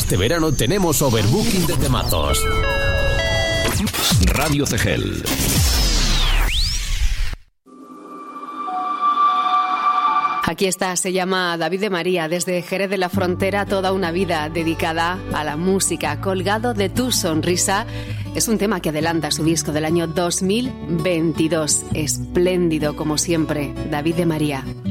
Este verano tenemos overbooking de temazos. Radio Cegel. Aquí está, se llama David de María, desde Jerez de la Frontera, toda una vida dedicada a la música. Colgado de tu sonrisa es un tema que adelanta su disco del año 2022. Espléndido como siempre, David de María.